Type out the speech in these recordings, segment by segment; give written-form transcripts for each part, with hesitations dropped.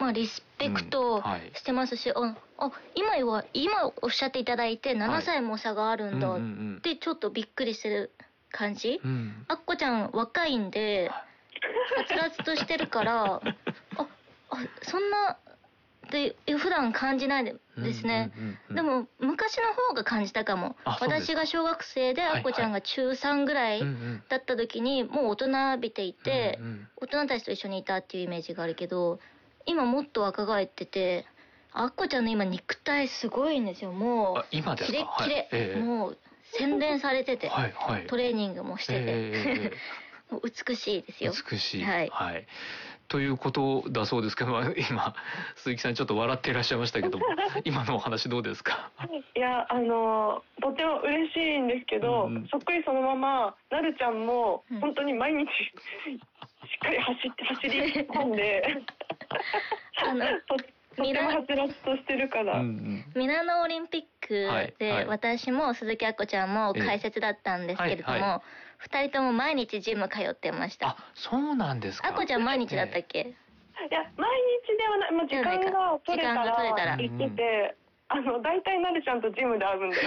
リスペクトしてますし、今おっしゃっていただいて7歳も差があるんだってちょっとびっくりする感じ。あっこちゃん若いんではつらつとしてるからそんなって普段感じないですね。でも昔の方が感じたかも。私が小学生であっこちゃんが中3ぐらいだった時にもう大人びていて、大人たちと一緒にいたっていうイメージがあるけど、今もっと若返ってて、あっこちゃんの今肉体すごいんですよ。もうキレッキレ、もう洗練されてて、トレーニングもしててもう美しいですよ。 美しい。ということだそうですけど、今鈴木さんちょっと笑っていらっしゃいましたけども今のお話どうですか？ いや、とても嬉しいんですけど、そっくりそのままなるちゃんも本当に毎日しっかり走り込んでとてもはつらつとしてるから。 ミラノオリンピックで私も鈴木あっこちゃんも解説だったんですけれども、2人とも毎日ジム通ってました。 そうなんですか。 あっこちゃん毎日だったっけ？ いや、毎日ではない、時間が取れたら行ってて、大体なるちゃんとジムで会うんで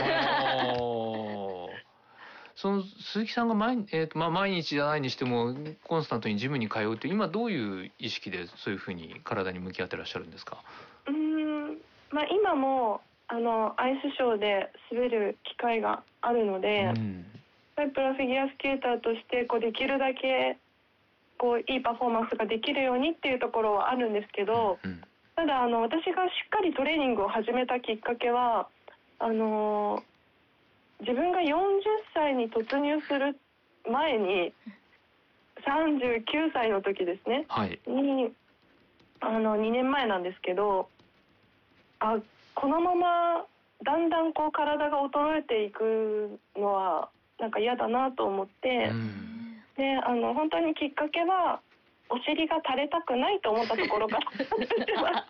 その鈴木さんが毎日じゃないにしてもコンスタントにジムに通うって今どういう意識でそういうふうに体に向き合ってらっしゃるんですか？ 今もアイスショーで滑る機会があるので、プロフィギュアスケーターとしてできるだけいいパフォーマンスができるようにっていうところはあるんですけど、ただ私がしっかりトレーニングを始めたきっかけは自分が40歳に突入する前に39歳の時ですね、に2年前なんですけど、このままだんだん体が衰えていくのはなんか嫌だなと思って、で本当にきっかけはお尻が垂れたくないと思ったところから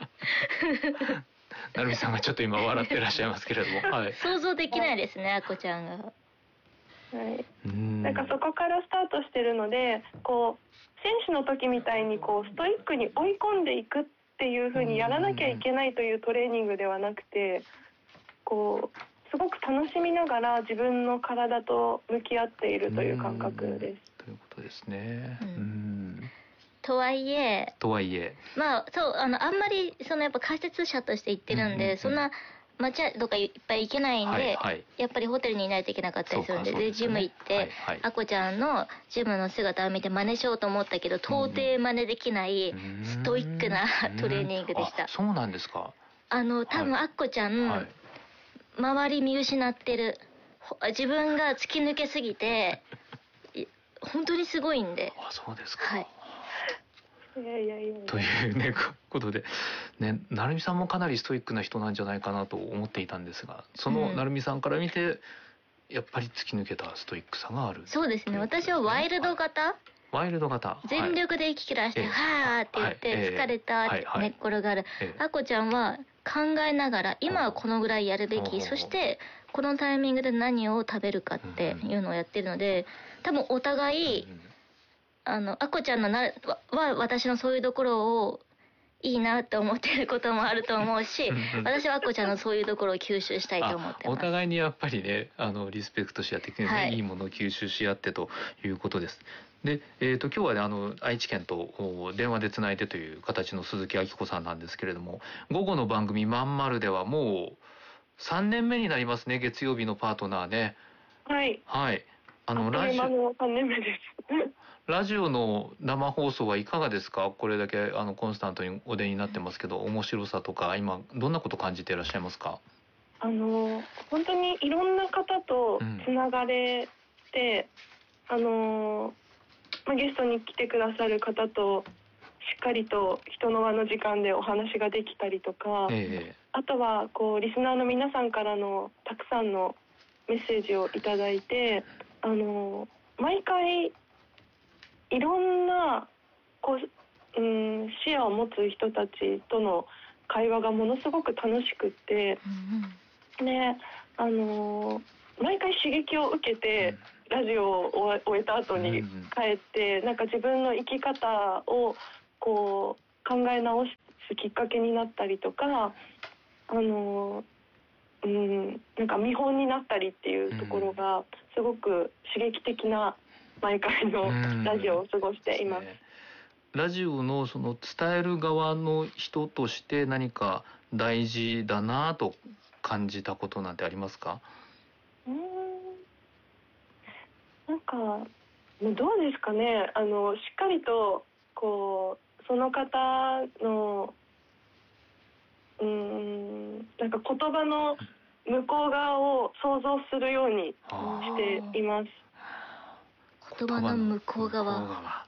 なるみさんがちょっと今笑ってらっしゃいますけれども、 想像できないですね、あっこちゃんが。 なんかそこからスタートしてるので、選手の時みたいにストイックに追い込んでいくっていう風にやらなきゃいけないというトレーニングではなくて、すごく楽しみながら自分の体と向き合っているという感覚です。 ということですね。 とはいえ、 そうあんまりやっぱ解説者として言ってるんで、そんな街とかいっぱい行けないんで、やっぱりホテルにいないといけなかったりするんで、でジム行って、あこちゃんのジムの姿を見て真似しようと思ったけど、到底真似できないストイックなトレーニングでした。 そうなんですか。 多分あっこちゃん、周り見失ってる。自分が突き抜けすぎて本当にすごいんで。 そうですか。 いやというねことでね、なるみさんもかなりストイックな人なんじゃないかなと思っていたんですが、そのなるみさんから見てやっぱり突き抜けたストイックさがある。 そうですね。私はワイルド型。全力で息切らしてはーって言って疲れたって寝っ転がる。あこちゃんは考えながら今はこのぐらいやるべき、そしてこのタイミングで何を食べるかっていうのをやってるので、多分お互いあこちゃんは私のそういうところをいいなって思ってることもあると思うし、私はあこちゃんのそういうところを吸収したいと思ってます。 お互いにやっぱりねリスペクトし合っていいものを吸収し合ってということです。で、今日はね愛知県と電話でつないでという形の鈴木明子さんなんですけれども、午後の番組まんまるではもう3年目になりますね、月曜日のパートナーね。 ラジオ3年目ですラジオの生放送はいかがですか？これだけコンスタントにお出になってますけど、面白さとか今どんなこと感じていらっしゃいますか？ 本当にいろんな方とつながれて、ゲストに来てくださる方としっかりと人の輪の時間でお話ができたりとか、あとはリスナーの皆さんからのたくさんのメッセージをいただいて、毎回いろんな視野を持つ人たちとの会話がものすごく楽しくって、で毎回刺激を受けてラジオを終えた後に帰って、なんか自分の生き方を考考え直すきっかけになったりとか、なんか見本になったりっていうところがすごく刺激的な毎回のラジオを過ごしています。 ラジオのその伝える側の人として何か大事だなと感じたことなんてありますか？ なんかどうですかね。しっかりとこうその方のなんか言葉の向こう側を想像するようにしています。 言葉の向こう側。 はい。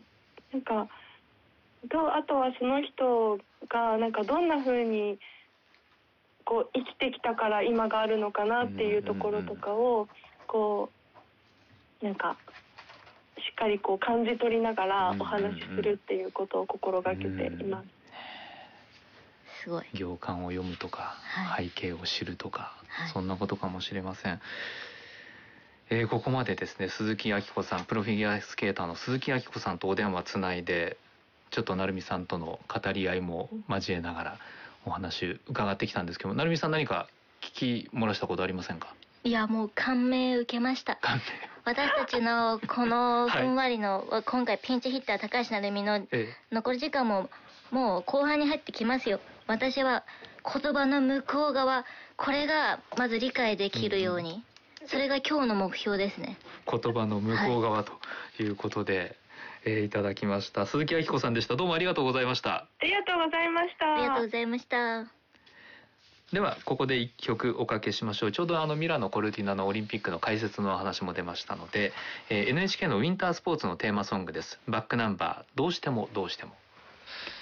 なんかあとはその人がなんかどんな風にこう生きてきたから今があるのかなっていうところとかをこうなんかしっかりこう感じ取りながらお話しするっていうことを心がけています。 すごい。 行間を読むとか、背景を知るとか、そんなことかもしれません。ここまでですね、鈴木明子さん、プロフィギュアスケーターの鈴木明子さんとお電話つないで、ちょっと成美さんとの語り合いも交えながらお話伺ってきたんですけども、成美さん何か聞き漏らしたことありませんか？ いや、もう感銘受けました。私たちのこのふんわりの、今回ピンチヒッター高橋成美の残り時間ももう後半に入ってきますよ。私は言葉の向こう側、これがまず理解できるように、それが今日の目標ですね。 言葉の向こう側ということで、いただきました。鈴木明子さんでした。どうもありがとうございました。 ありがとうございました。 ありがとうございました。 ではここで一曲おかけしましょう。ちょうどミラノ・コルティナのオリンピックの解説の話も出ましたので、NHK のウィンタースポーツのテーマソングです。バックナンバー、どうしてもどうしても。